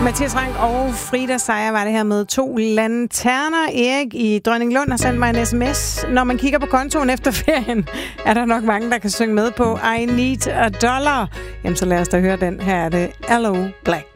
Mathias Rank og Frida Seier var det her med 2 lanterner. Erik i Dronninglund har sendt mig en sms. Når man kigger på kontoen efter ferien, er der nok mange, der kan synge med på I Need a Dollar. Jamen, så lad os da høre den. Her er det Aloe Blacc.